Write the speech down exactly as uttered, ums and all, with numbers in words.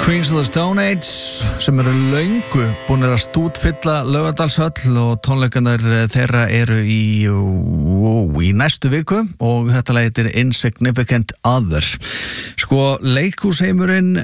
Queens of the Stone Age sem eru löngu búin að stútfylla Laugardalshöll og tónleikarnir þeirra eru í, í næstu viku og þetta lag heitir Insignificant Other. Sko, leikhúsheimurinn